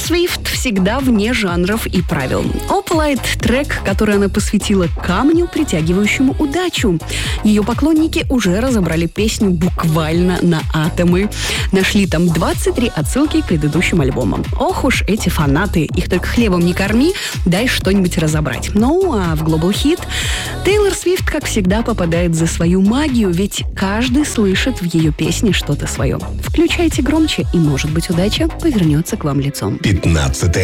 Свифт всегда вне жанров и правил. Opalite — трек, который она посвятила камню, притягивающему удачу. Ее поклонники уже разобрали песню буквально на атомы. Нашли там 23 отсылки к предыдущим альбомам. Ох уж эти фанаты. Их только хлебом не корми, дай что-нибудь разобрать. Ну, а в Global Hit Тейлор Свифт, как всегда, попадает за свою магию, ведь каждый слышит в ее песне что-то свое. Включайте громче, и, может быть, удача повернется к вам лицом. 15